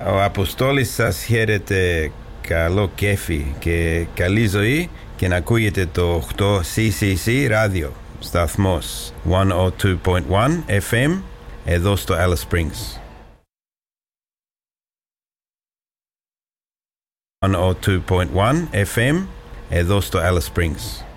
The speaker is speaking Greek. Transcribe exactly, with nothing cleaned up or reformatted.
Ο Αποστόλης σας χαίρεται. Καλό κέφι και καλή ζωή και να ακούγεται το οκτώ σι σι σι ράδιο σταθμός εκατόν δύο κόμμα ένα εφ εμ εδώ στο Alice Springs. εκατόν δύο κόμμα ένα εφ εμ εδώ στο Alice Springs.